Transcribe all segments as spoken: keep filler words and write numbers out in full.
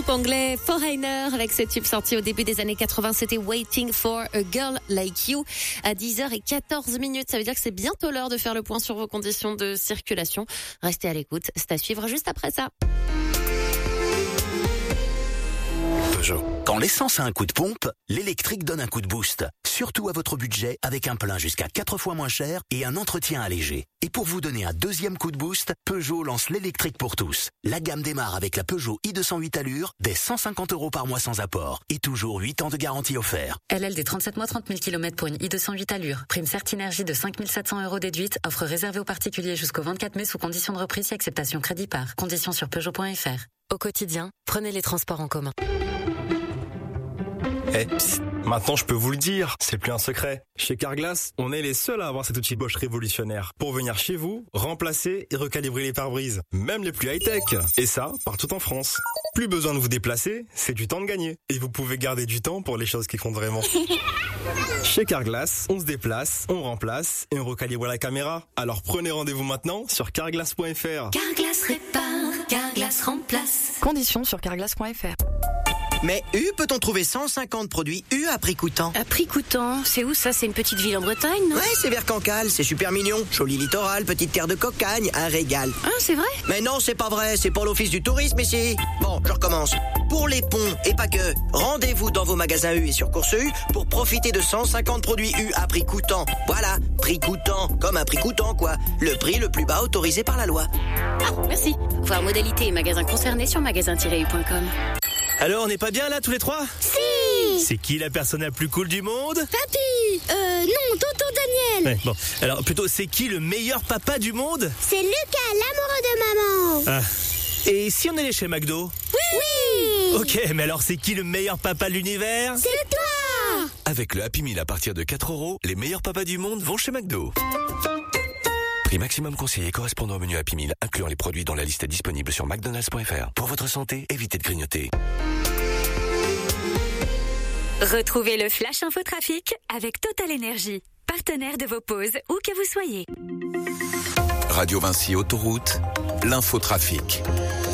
groupe anglais Foreigner avec ce tube sorti au début des années quatre-vingts. C'était Waiting for a Girl Like You à dix heures quatorze minutes. Ça veut dire que c'est bientôt l'heure de faire le point sur vos conditions de circulation. Restez à l'écoute. C'est à suivre juste après ça. Peugeot. Quand l'essence a un coup de pompe, l'électrique donne un coup de boost. Surtout à votre budget, avec un plein jusqu'à quatre fois moins cher et un entretien allégé. Et pour vous donner un deuxième coup de boost, Peugeot lance l'électrique pour tous. La gamme démarre avec la Peugeot i deux cent huit Allure, dès cent cinquante euros par mois sans apport. Et toujours huit ans de garantie offert. L L D trente-sept mois, trente mille kilomètres pour une i deux cent huit Allure. Prime Certinergie de cinq mille sept cents euros déduite. Offre réservée aux particuliers jusqu'au vingt-quatre mai sous condition de reprise et acceptation crédit par. Conditions sur Peugeot point F R. Au quotidien, prenez les transports en commun. Eh, psst, maintenant je peux vous le dire, c'est plus un secret. Chez Carglass, on est les seuls à avoir cet outil Bosch révolutionnaire pour venir chez vous, remplacer et recalibrer les pare-brises, même les plus high-tech. Et ça, partout en France. Plus besoin de vous déplacer, c'est du temps de gagner. Et vous pouvez garder du temps pour les choses qui comptent vraiment. Chez Carglass, on se déplace, on remplace et on recalibre la caméra. Alors prenez rendez-vous maintenant sur carglass point F R. Carglass répare, Carglass remplace. Conditions sur carglass point F R. Mais U, peut-on trouver cent cinquante produits U à prix coûtant? À prix coûtant? C'est où ça? C'est une petite ville en Bretagne, non? Ouais, c'est vers Cancale, c'est super mignon. Joli littoral, petite terre de cocagne, un régal. Ah, c'est vrai? Mais non, c'est pas vrai, c'est pour l'office du tourisme ici. Bon, je recommence. Pour les ponts, et pas que, rendez-vous dans vos magasins U et sur Course U pour profiter de cent cinquante produits U à prix coûtant. Voilà, prix coûtant, comme un prix coûtant quoi. Le prix le plus bas autorisé par la loi. Ah, merci. Voir modalité et magasins concernés sur magasin tiret u point com. Alors, on n'est pas bien là, tous les trois? Si! C'est qui la personne la plus cool du monde? Papy! Euh, non, tonton Daniel! Ouais, bon, alors plutôt, c'est qui le meilleur papa du monde? C'est Lucas, l'amoureux de maman! Ah. Et si on allait chez McDo? Oui! Oui! Ok, mais alors c'est qui le meilleur papa de l'univers? C'est toi! Avec le Happy Meal à partir de quatre euros, les meilleurs papas du monde vont chez McDo. Prix maximum conseillé correspondant au menu Happy Meal, incluant les produits dans la liste disponible sur mcdonalds point F R. Pour votre santé, évitez de grignoter. Retrouvez le Flash Infotrafic avec Total Energy, partenaire de vos pauses, où que vous soyez. Radio Vinci Autoroute, l'infotrafic.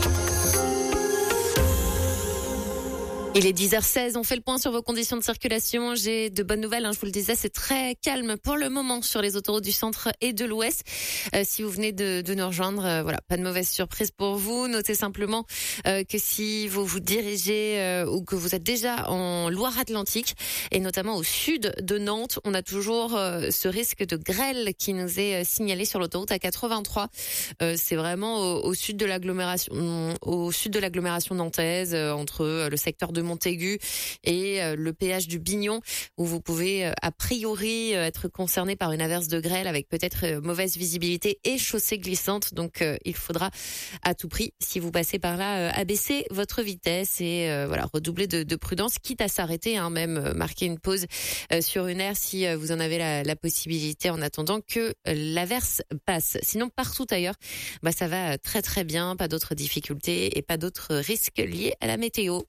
Il est dix heures seize, on fait le point sur vos conditions de circulation. J'ai de bonnes nouvelles, hein, je vous le disais, c'est très calme pour le moment sur les autoroutes du centre et de l'ouest. Euh, si vous venez de, de nous rejoindre, euh, voilà, pas de mauvaise surprise pour vous. Notez simplement euh, que si vous vous dirigez euh, ou que vous êtes déjà en Loire-Atlantique et notamment au sud de Nantes, on a toujours euh, ce risque de grêle qui nous est euh, signalé sur l'autoroute A quatre-vingt-trois. Euh, c'est vraiment au, au sud de l'agglomération, au sud de l'agglomération nantaise, euh, entre euh, le secteur de Montaigu et euh, le péage du Bignon, où vous pouvez euh, a priori euh, être concerné par une averse de grêle avec peut-être euh, mauvaise visibilité et chaussée glissante. Donc euh, il faudra à tout prix, si vous passez par là, euh, abaisser votre vitesse et euh, voilà, redoubler de, de prudence, quitte à s'arrêter, hein, même euh, marquer une pause euh, sur une aire si euh, vous en avez la, la possibilité en attendant que euh, l'averse passe. Sinon partout ailleurs, bah ça va très très bien, pas d'autres difficultés et pas d'autres risques liés à la météo.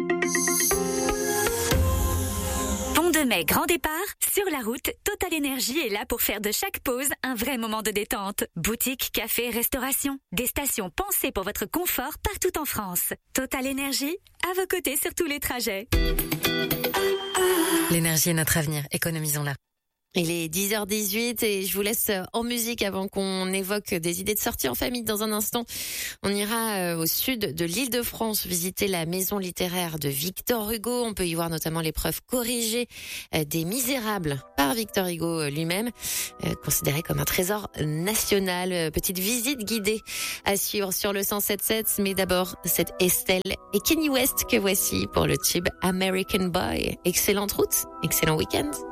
Pont de Mai, grand départ. Sur la route, Total Energy est là pour faire de chaque pause un vrai moment de détente. Boutique, café, restauration. Des stations pensées pour votre confort partout en France. Total Energy, à vos côtés sur tous les trajets. L'énergie est notre avenir, économisons-la. Il est dix heures dix-huit et je vous laisse en musique avant qu'on évoque des idées de sortie en famille. Dans un instant, on ira au sud de l'Île-de-France visiter la maison littéraire de Victor Hugo. On peut y voir notamment l'épreuve corrigée des Misérables par Victor Hugo lui-même, considéré comme un trésor national. Petite visite guidée à suivre sur le cent sept virgule sept. Mais d'abord, c'est Estelle et Kanye West que voici pour le tube American Boy. Excellente route, excellent week-end.